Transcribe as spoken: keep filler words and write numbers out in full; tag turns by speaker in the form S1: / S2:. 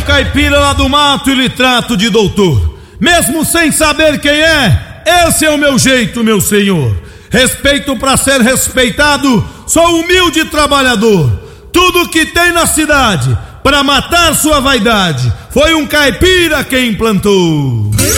S1: caipira lá do mato e lhe trato de doutor. Mesmo sem saber quem é, esse é o meu jeito, meu senhor. Respeito pra ser respeitado, sou humilde trabalhador. Tudo que tem na cidade, pra matar sua vaidade, foi um caipira quem implantou.